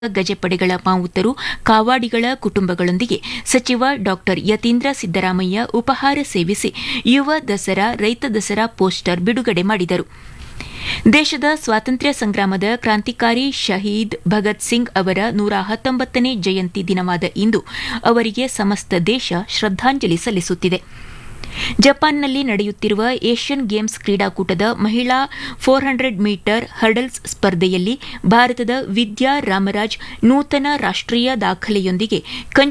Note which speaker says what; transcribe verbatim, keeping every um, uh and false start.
Speaker 1: ಗಜಪಡೆಗಳ ಮಾವುತರು ಕಾವಾಡಿಗಳ ಕುಟುಂಬಗಳೊಂದಿಗೆ ಸಚಿವ ಡಾ ಯತೀಂದ್ರ ಸಿದ್ದರಾಮಯ್ಯ ಉಪಹಾರ ಸೇವಿಸಿ ಯುವ ದಸರಾ ರೈತ ದಸರಾ ಪೋಸ್ಟರ್ ಬಿಡುಗಡೆ ಮಾಡಿದರು. ದೇಶದ ಸ್ವಾತಂತ್ರ್ಯ ಸಂಗ್ರಾಮದ ಕ್ರಾಂತಿಕಾರಿ ಶಹೀದ್ ಭಗತ್ ಸಿಂಗ್ ಅವರ ನೂರ ಹತ್ತೊಂಬತ್ತನೇ ಜಯಂತಿ ದಿನವಾದ ಇಂದು ಅವರಿಗೆ ಸಮಸ್ತ ದೇಶ ಶ್ರದ್ದಾಂಜಲಿ ಸಲ್ಲಿಸುತ್ತಿದೆ. ಜಪಾನ್ನಲ್ಲಿ ನಡೆಯುತ್ತಿರುವ ಏಷ್ಯನ್ ಗೇಮ್ಸ್ ಕ್ರೀಡಾಕೂಟದ ಮಹಿಳಾ ಫೋರ್ ಹಂಡ್ರೆಡ್ ಮೀಟರ್ ಹರ್ಡಲ್ಸ್ ಸ್ಪರ್ಧೆಯಲ್ಲಿ ಭಾರತದ ವಿದ್ಯಾ ರಾಮರಾಜ್ ನೂತನ ರಾಷ್ಟೀಯ ದಾಖಲೆಯೊಂದಿಗೆ